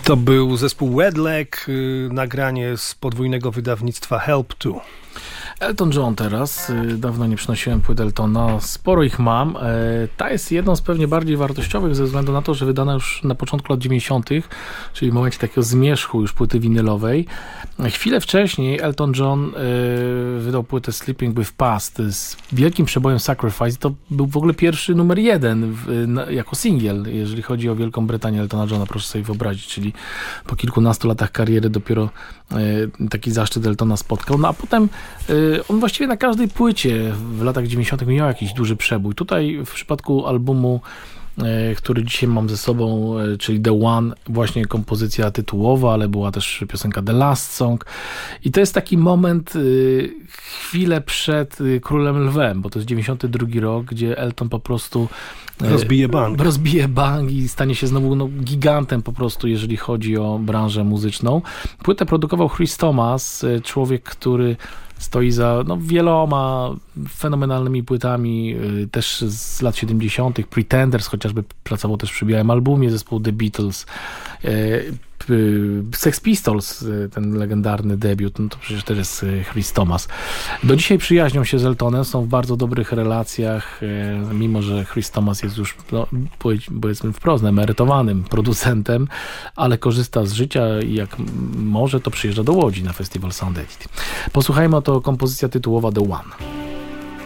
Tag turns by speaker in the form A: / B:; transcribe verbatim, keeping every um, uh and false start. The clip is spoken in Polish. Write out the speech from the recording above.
A: To był zespół Wedleg, yy, nagranie z podwójnego wydawnictwa Help to.
B: Elton John teraz. Dawno nie przynosiłem płyt Eltona. Sporo ich mam. Ta jest jedną z pewnie bardziej wartościowych ze względu na to, że wydana już na początku lat dziewięćdziesiątych, czyli w momencie takiego zmierzchu już płyty winylowej. Chwilę wcześniej Elton John wydał płytę Sleeping with Past z wielkim przebojem Sacrifice. To był w ogóle pierwszy numer jeden w, na, jako singiel, jeżeli chodzi o Wielką Brytanię Eltona Johna, proszę sobie wyobrazić, czyli po kilkunastu latach kariery dopiero taki zaszczyt Eltona spotkał. No a potem on właściwie na każdej płycie w latach dziewięćdziesiątych miał jakiś duży przebój. Tutaj w przypadku albumu, który dzisiaj mam ze sobą, czyli The One, właśnie kompozycja tytułowa, ale była też piosenka The Last Song. I to jest taki moment chwilę przed Królem Lwem, bo to jest dziewięćdziesiąty drugi rok, gdzie Elton po prostu
A: rozbije bank.
B: Rozbije bank i stanie się znowu no, gigantem po prostu, jeżeli chodzi o branżę muzyczną. Płytę produkował Chris Thomas, człowiek, który stoi za no, wieloma fenomenalnymi płytami, y, też z lat siedemdziesiątych. Pretenders chociażby pracował też przy Białym Albumie, zespół The Beatles. Y, Sex Pistols, ten legendarny debiut, no to przecież też jest Chris Thomas. Do dzisiaj przyjaźnią się z Eltonem, są w bardzo dobrych relacjach, mimo że Chris Thomas jest już, no, powiedzmy wprost, emerytowanym producentem, ale korzysta z życia i jak może, to przyjeżdża do Łodzi na festiwal Sound Edit. Posłuchajmy, oto kompozycja tytułowa The One.